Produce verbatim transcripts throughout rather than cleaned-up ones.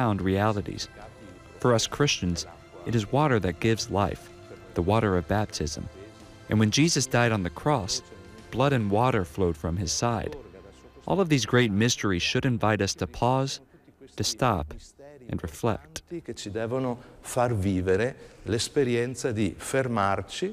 profound realities. For us Christians, it is water that gives life, the water of baptism. And when Jesus died on the cross, blood and water flowed from his side. All of these great mysteries should invite us to pause, to stop, and reflect. Che ci devono far vivere l'esperienza di fermarci.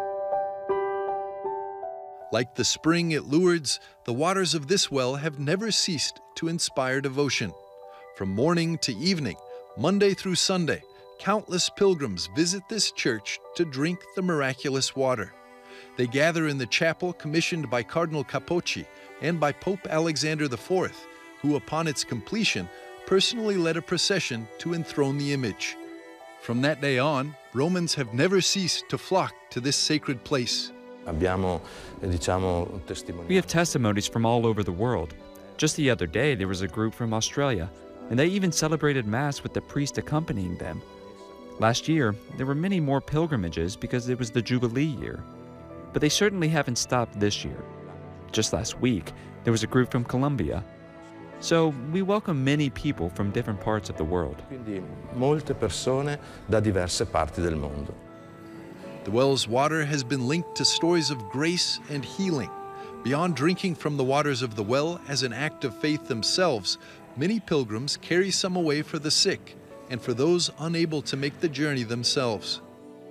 Like the spring at Lourdes, the waters of this well have never ceased to inspire devotion. From morning to evening, Monday through Sunday, countless pilgrims visit this church to drink the miraculous water. They gather in the chapel commissioned by Cardinal Capocci and by Pope Alexander the Fourth, who upon its completion personally led a procession to enthrone the image. From that day on, Romans have never ceased to flock to this sacred place. Abbiamo, diciamo, We have testimonies from all over the world. Just the other day, there was a group from Australia, and they even celebrated Mass with the priest accompanying them. Last year, there were many more pilgrimages because it was the Jubilee year. But they certainly haven't stopped this year. Just last week, there was a group from Colombia. So we welcome many people from different parts of the world. Quindi molte persone da diverse parti del mondo. The well's water has been linked to stories of grace and healing. Beyond drinking from the waters of the well as an act of faith themselves, many pilgrims carry some away for the sick and for those unable to make the journey themselves.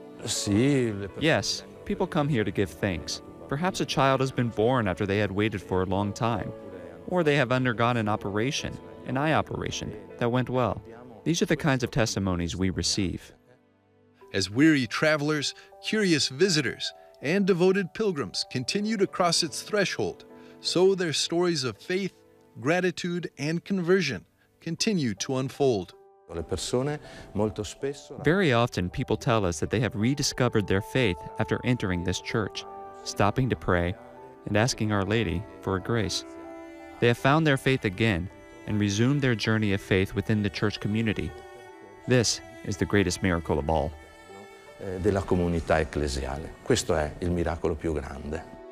Yes, people come here to give thanks. Perhaps a child has been born after they had waited for a long time, or they have undergone an operation, an eye operation, that went well. These are the kinds of testimonies we receive. As weary travelers, curious visitors, and devoted pilgrims continue to cross its threshold, so their stories of faith, gratitude, and conversion continue to unfold. Very often, people tell us that they have rediscovered their faith after entering this church, stopping to pray, and asking Our Lady for a grace. They have found their faith again and resumed their journey of faith within the church community. This is the greatest miracle of all. Della comunità ecclesiale. Questo è il miracolo più grande.